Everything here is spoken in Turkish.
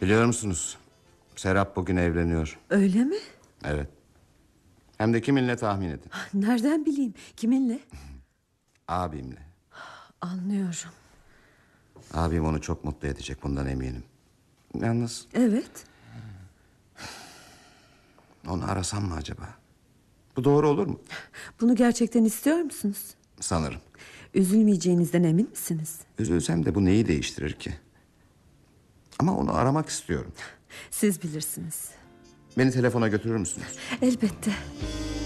Biliyor musunuz? Serap bugün evleniyor. Öyle mi? Evet. Hem de kiminle tahmin edin. Nereden bileyim? Kiminle? Abimle. Anlıyorum. Abim onu çok mutlu edecek, bundan eminim. Yalnız Evet. onu arasam mı acaba? Bu doğru olur mu? Bunu gerçekten istiyor musunuz? Sanırım. Üzülmeyeceğinizden emin misiniz? Üzülsem de bu neyi değiştirir ki? Ama onu aramak istiyorum. Siz bilirsiniz. Beni telefona götürür müsünüz? Elbette.